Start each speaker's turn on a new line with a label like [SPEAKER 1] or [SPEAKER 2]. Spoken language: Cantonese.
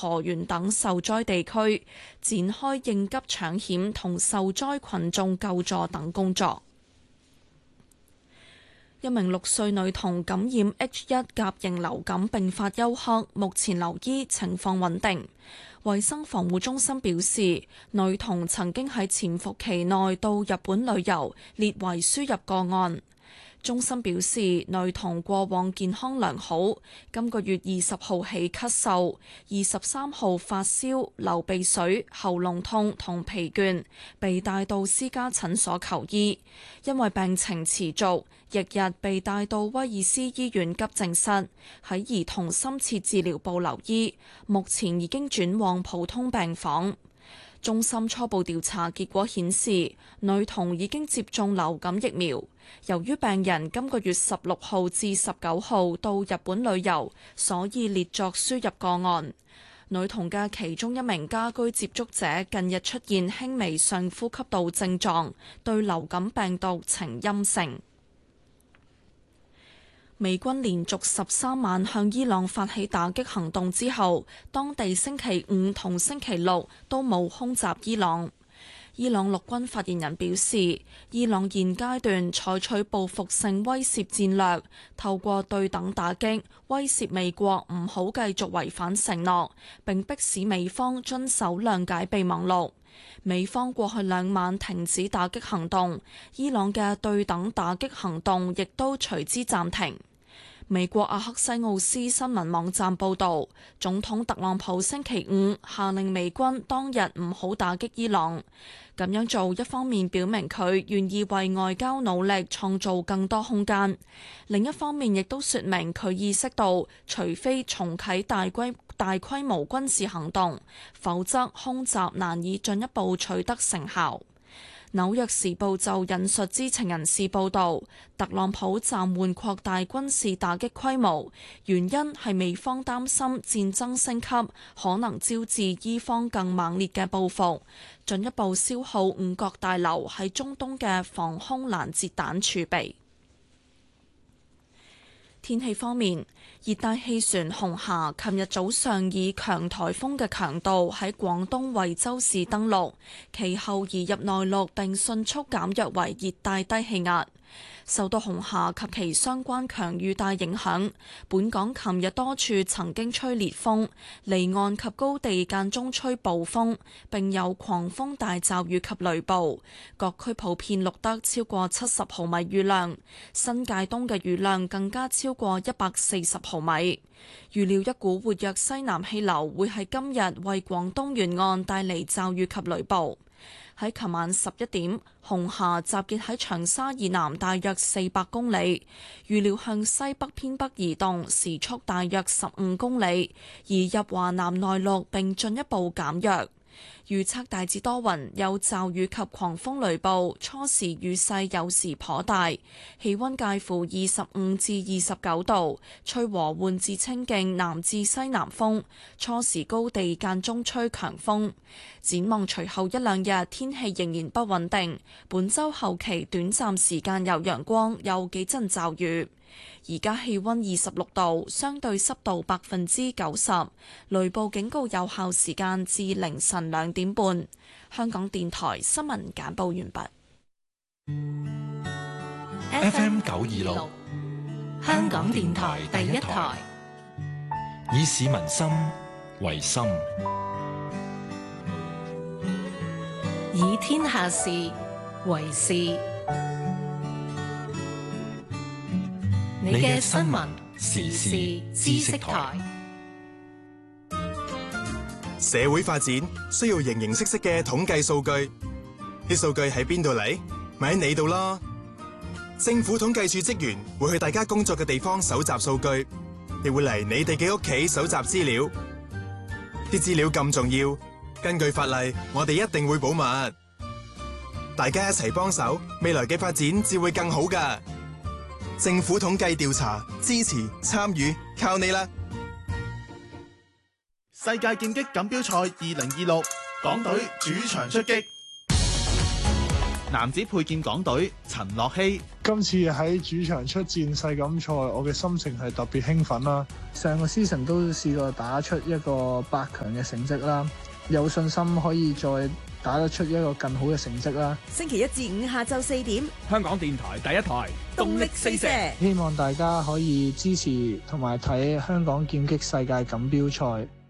[SPEAKER 1] 河源等受災地區，展開應急搶險同受災群眾救助等工作。一名6歲女童感染 H1 甲型流感並發休克，目前留醫，情況穩定。衛生防護中心表示，女童曾經喺潛伏期內到日本旅遊，列為輸入個案。中心表示，女童過往健康良好，今個月20號起咳嗽，23號發燒、流鼻水、喉嚨痛同疲倦，被帶到私家診所求醫。因為病情持續，翌日被帶到威爾斯醫院急症室，喺兒童深切治療部留醫，目前已經轉往普通病房。中心初步調查結果顯示，女童已經接種流感疫苗。由於病人今個月16號至19號到日本旅遊，所以列作輸入個案。女童嘅其中一名家居接觸者近日出現輕微上呼吸道症狀，對流感病毒呈陰性。美軍連續13晚向伊朗發起打擊行動之後，當地星期五同星期六都冇空襲伊朗。伊朗陸軍發言人表示，伊朗現階段採取報復性威懾戰略，透過對等打擊威懾美國唔好繼續違反承諾，並迫使美方遵守諒解備忘錄。美方過去2晚停止打擊行動，伊朗嘅對等打擊行動亦都隨之暫停。美國阿克西奧斯新聞網站報導，總統特朗普星期五下令美軍當日唔好打擊伊朗。咁樣做一方面表明佢願意為外交努力創造更多空間，另一方面亦都說明佢意識到，除非重啟大規模軍事行動，否則空襲難以進一步取得成效。紐約時報就引述知情人士報導，特朗普暫緩擴大軍事打擊規模，原因係美方擔心戰爭升級可能招致伊方更猛烈嘅報復，進一步消耗五角大樓喺中東嘅防空攔截彈儲備。天氣方面，熱帶氣旋紅霞琴日早上以強颱風嘅強度喺廣東惠州市登陸，其後移入內陸並迅速減弱為熱帶低氣壓。受到紅霞及其相關強雨帶影響，本港琴日多處曾經吹烈風，離岸及高地間中吹暴風，並有狂風大驟雨及雷暴。各區普遍錄得超過70毫米雨量，新界東嘅雨量更加超過140毫米。預料一股活躍西南氣流會喺今日為廣東沿岸帶嚟驟雨及雷暴。喺琴晚11點，紅霞集結喺長沙以南大約400公里，預料向西北偏北移動，時速大約15公里，移入華南內陸並進一步減弱。預測大致多雲，有驟雨及狂風雷暴，初時雨勢有時頗大，氣溫介乎25至29度，吹和緩至清勁南至西南風，初時高地間中吹強風。展望隨後1-2日天氣仍然不穩定，本週後期短暫時間有陽光，有幾陣驟雨。而家氣溫26度，相對濕度90%，雷暴警告有效時間至凌晨2點半。香港電台新聞簡報完畢。
[SPEAKER 2] FM 926，香港電台第一台，以市民心為心，
[SPEAKER 3] 以天下事為事。你嘅新聞時事知識台。
[SPEAKER 4] 社會發展需要形形色色嘅統計數據，啲數據喺邊度嚟？咪喺你度咯。政府統計處職員會去大家工作嘅地方搜集數據，亦會嚟你哋嘅屋企搜集資料。啲資料咁重要，根據法例，我哋一定會保密。大家一齊幫手，未來嘅發展至會更好㗎。政府統計調查，支持參與，靠你啦！
[SPEAKER 5] 世界劍擊錦標賽2026，港隊主場出擊。 男子佩劍港隊陳樂希，
[SPEAKER 6] 今次喺主場出戰世錦賽，我嘅心情係特別興奮啦。上個 season 都試過打出一個8強嘅成績啦，有信心可以再打得出一個更好嘅成績啦。
[SPEAKER 7] 星期一至五下晝4點，
[SPEAKER 8] 香港電台第一台
[SPEAKER 7] 動力四射，
[SPEAKER 6] 希望大家可以支持同埋睇香港劍擊世界錦標賽。